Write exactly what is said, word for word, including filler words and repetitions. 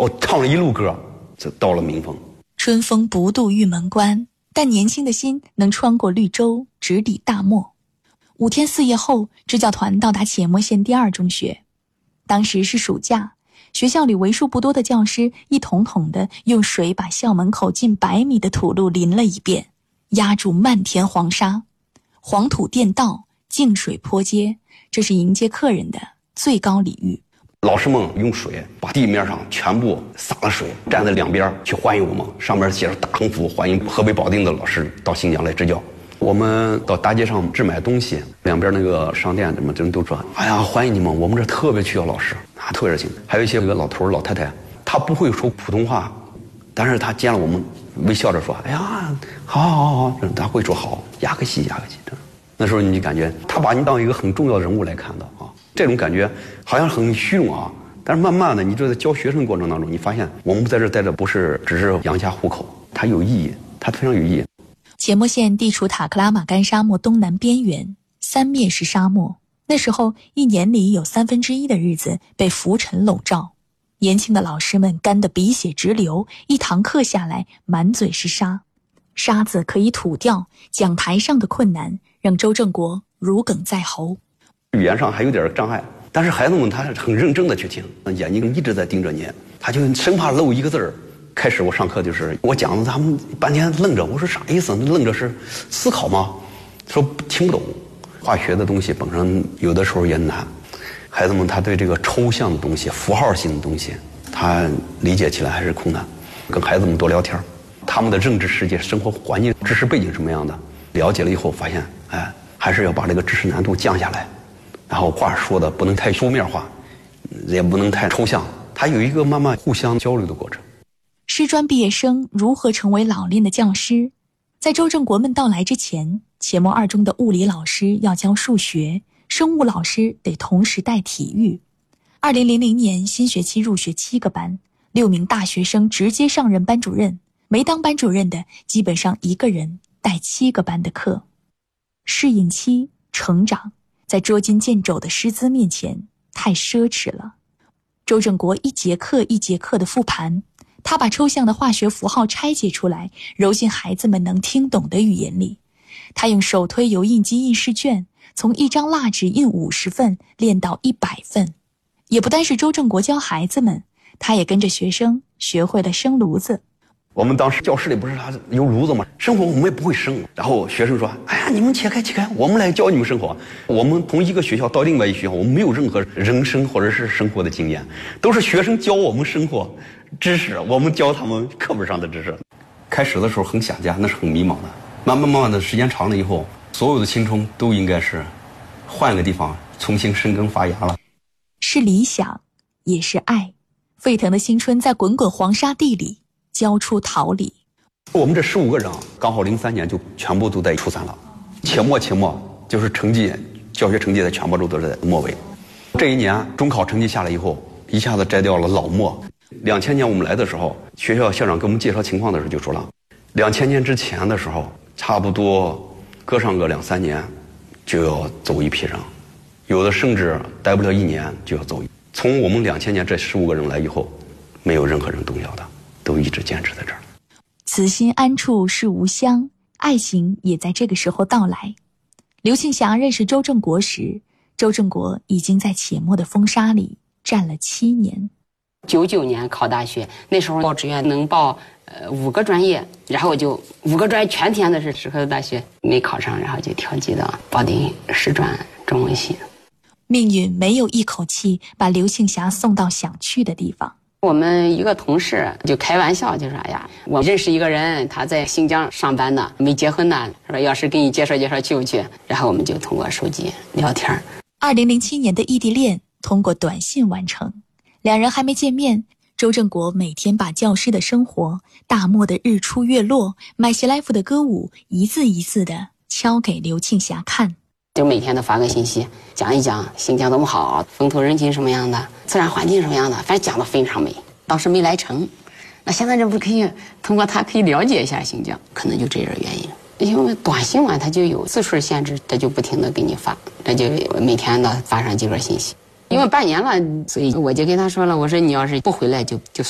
我唱了一路歌，就到了民丰。 春风不度玉门关，但年轻的心能穿过绿洲，直抵大漠。五天四夜后，支教团到达且末县第二中学。当时是暑假，学校里为数不多的教师一桶桶的用水把校门口近百米的土路淋了一遍，压住漫天黄沙。黄土垫道，净水坡街，这是迎接客人的最高礼遇。 老师们用水把地面上全部洒了水，站在两边去欢迎我们，上面写着大横幅，欢迎河北保定的老师到新疆来支教。我们到大街上置买东西，两边那个商店什么人都说，哎呀，欢迎你们，我们这特别需要老师啊，特别热情。还有一些那个老头老太太，他不会说普通话，但是他见了我们微笑着说，哎呀，好好好好，他会说好，亚克西亚克西。那时候你就感觉他把你当一个很重要的人物来看的啊，这种感觉好像很虚荣啊，但是慢慢的你就在教学生过程当中，你发现我们在这待着不是只是养家糊口，它有意义，它非常有意义。 且末县地处塔克拉玛干沙漠东南边缘，三面是沙漠。那时候一年里有三分之一的日子被浮尘笼罩，年轻的老师们干得鼻血直流，一堂课下来满嘴是沙，沙子可以吐掉，讲台上的困难让周正国如鲠在喉。 语言上还有点障碍，但是孩子们他是很认真的去听，眼睛一直在盯着你，他就生怕漏一个字儿。开始我上课就是我讲的，他们半天愣着，我说啥意思？愣着是思考吗？说听不懂。化学的东西本身有的时候也难，孩子们他对这个抽象的东西、符号性的东西，他理解起来还是困难。跟孩子们多聊天，他们的认知世界、生活环境、知识背景什么样的，了解了以后发现，哎，还是要把这个知识难度降下来，然后话说的不能太书面化，也不能太抽象，他有一个慢慢互相交流的过程。 师专毕业生如何成为老练的教师？在周正国们到来之前，且末二中的物理老师要教数学，生物老师得同时带体育。二零零零年新学期入学七个班，六名大学生直接上任班主任，没当班主任的基本上一个人带七个班的课。适应期、成长，在捉襟见肘的师资面前太奢侈了。周正国一节课一节课的复盘，他把抽象的化学符号拆解出来，揉进孩子们能听懂的语言里。他用手推油印机印试卷，从一张蜡纸印五十份练到一百份。也不单是周正国教孩子们，他也跟着学生学会了生炉子。 我们当时教室里不是他有炉子吗？生火我们也不会生，然后学生说，哎呀，你们切开切开，我们来教你们生火。我们从一个学校到另外一个学校，我们没有任何人生或者是生活的经验，都是学生教我们生活知识，我们教他们课本上的知识。开始的时候很想家，那是很迷茫的，慢慢慢慢的时间长了以后，所有的青春都应该是换个地方重新生根发芽了。 是理想，也是爱，沸腾的青春在滚滚黄沙地里交出桃李。 我们这十五个人啊，刚好零三年就全部都在初三了，且末且末就是成绩，教学成绩在全国都是在末尾。这一年中考成绩下来以后，一下子摘掉了老末。两千年我们来的时候，学校校长给我们介绍情况的时候就说了，两千年之前的时候，差不多隔上个两三年就要走一批人，有的甚至待不了一年就要走。从我们两千年这十五个人来以后，没有任何人动摇的，都一直坚持在这儿。 此心安处是吾乡，爱情也在这个时候到来。刘庆霞认识周正国时，周正国已经在且末的风沙里站了七年。 九九年考大学，那时候报志愿能报呃五个专业，然后我就五个专业全填的是石河子大学，没考上，然后就调剂到保定师专中文系。 命运没有一口气把刘庆霞送到想去的地方。 我们一个同事就开玩笑，就说哎呀，我认识一个人，他在新疆上班呢，没结婚呢，说要是给你介绍介绍去不去？然后我们就通过手机聊天。 二零零七年的异地恋通过短信完成，两人还没见面，周正国每天把教师的生活、大漠的日出月落、麦西来夫的歌舞一字一字地敲给刘庆霞看。 就每天都发个信息，讲一讲新疆多么好，风土人情什么样的，自然环境什么样的，反正讲得非常美。当时没来成，那现在这不可以通过它可以了解一下新疆，可能就这点原因。因为短信嘛，它就有字数限制，它就不停地给你发，这就每天的发上几个信息。因为半年了，所以我就跟他说了，我说你要是不回来就就